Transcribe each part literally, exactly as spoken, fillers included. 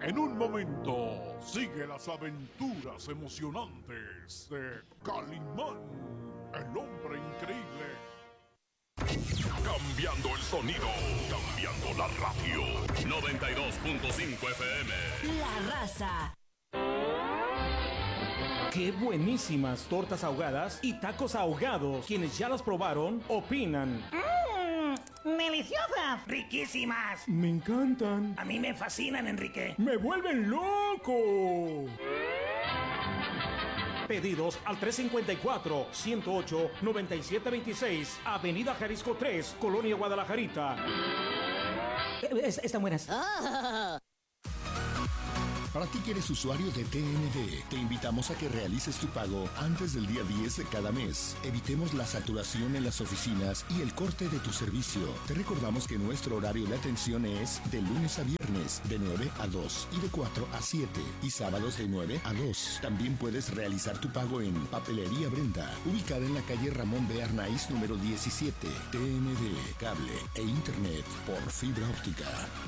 En un momento, sigue las aventuras emocionantes de Calimán, el hombre increíble. Cambiando el sonido, cambiando la radio. noventa y dos punto cinco F M. La Raza. ¡Qué buenísimas tortas ahogadas y tacos ahogados! Quienes ya las probaron, opinan. ¡Mmm! ¡Deliciosas! ¡Riquísimas! Me encantan. A mí me fascinan, Enrique. ¡Me vuelven loco! Pedidos al tres cinco cuatro, uno cero ocho, nueve siete dos seis, Avenida Jalisco tres, Colonia Guadalajarita. Es, están buenas. Oh. Para ti que eres usuario de T N D, te invitamos a que realices tu pago antes del día diez de cada mes. Evitemos la saturación en las oficinas y el corte de tu servicio. Te recordamos que nuestro horario de atención es de lunes a viernes, de nueve a dos y de cuatro a siete, y sábados de nueve a dos. También puedes realizar tu pago en Papelería Brenda, ubicada en la calle Ramón B. Arnaiz, número diecisiete. T N D, cable e internet por fibra óptica.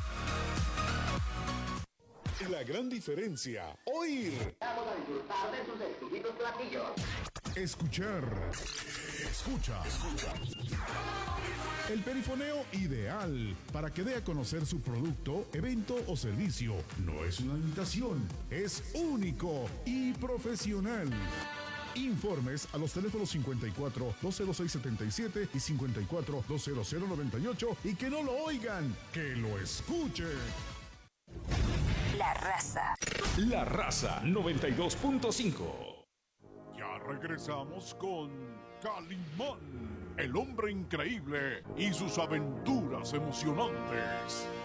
La gran diferencia, oír. Vamos a disfrutar de sus exquisitos platillos. Escuchar. Escucha. Escucha. El perifoneo ideal para que dé a conocer su producto, evento o servicio. No es una imitación, es único y profesional. Informes a los teléfonos cincuenta y cuatro, dos cero seis, setenta y siete y cincuenta y cuatro, dos cero cero, noventa y ocho, y que no lo oigan, que lo escuchen. La Raza. La Raza noventa y dos punto cinco. Ya regresamos con Calimán, el hombre increíble y sus aventuras emocionantes.